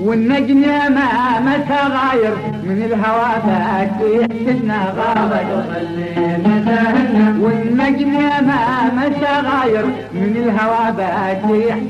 والنجم ما مسى غاير من الهوى فاتح سدنا غابة تصلي مساهنا والنجم ما مسى غاير من الهوى فاتح